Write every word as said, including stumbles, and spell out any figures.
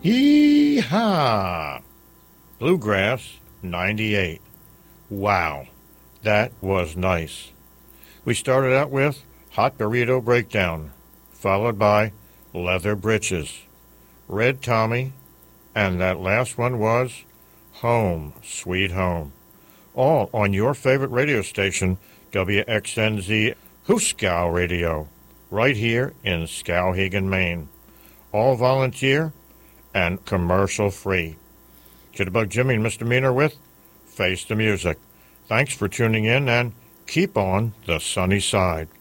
Yee-haw! Bluegrass ninety-eight. Wow, that was nice. We started out with Hot Burrito Breakdown, followed by Leather Britches, Red Tommy, and that last one was Home, Sweet Home. All on your favorite radio station, W X N Z Hooskow Radio, right here in Skowhegan, Maine. All volunteer and commercial free. Jitterbug Jimmy and Mister Meaner with Face the Music. Thanks for tuning in and keep on the sunny side.